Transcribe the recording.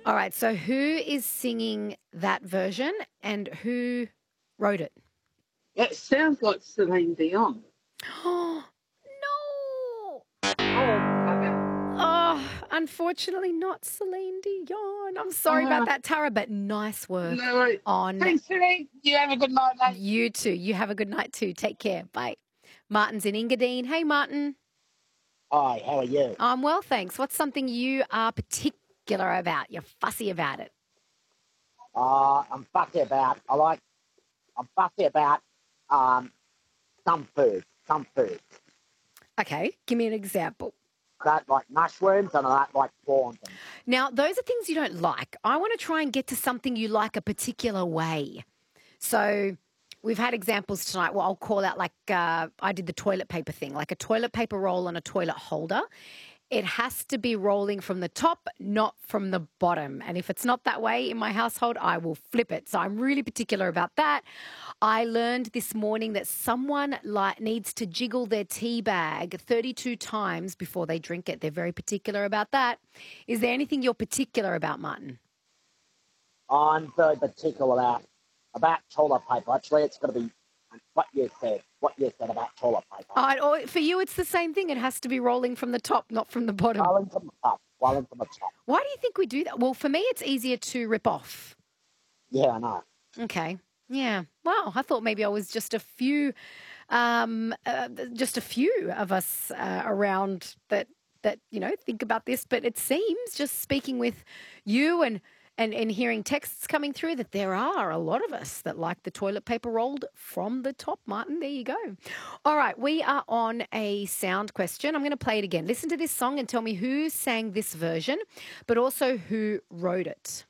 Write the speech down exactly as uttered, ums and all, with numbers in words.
All right, so who is singing that version and who wrote it? It sounds like Celine Dion. Oh, no. Oh, bugger. Oh, unfortunately not Celine Dion. I'm sorry about Uh, that, Tara, but nice work no, worries. on Thanks, Celine. You have a good night, mate. you too. You have a good night too. Take care. Bye. Martin's in Engadine. Hey, Martin. Hi, how are you? I'm well, thanks. What's something you are particular about? You're fussy about it. Uh, I'm fussy about, I like, I'm fussy about um, some foods, some foods. Okay, give me an example. I don't like mushrooms and I don't like prawns. Now, those are things you don't like. I want to try and get to something you like a particular way. So we've had examples tonight. Well, I'll call out like uh, I did the toilet paper thing, like a toilet paper roll on a toilet holder. It has to be rolling from the top, not from the bottom. And if it's not that way in my household, I will flip it. So I'm really particular about that. I learned this morning that someone like needs to jiggle their tea bag thirty-two times before they drink it. They're very particular about that. Is there anything you're particular about, Martin? I'm very particular about, about toilet paper. Actually, it's going to be what you said, what you said about toilet paper. Oh, and- or for you, it's the same thing. It has to be rolling from the top, not from the bottom. Rolling from the top, rolling from the top. Why do you think we do that? Well, for me, it's easier to rip off. Yeah, I know. Okay. Yeah. Wow. I thought maybe I was just a few, um, uh, just a few of us uh, around that that you know think about this. But it seems, just speaking with you and and and hearing texts coming through, that there are a lot of us that like the toilet paper rolled from the top. Martin, there you go. All right, we are on a sound question. I'm going to play it again. Listen to this song and tell me who sang this version, but also who wrote it.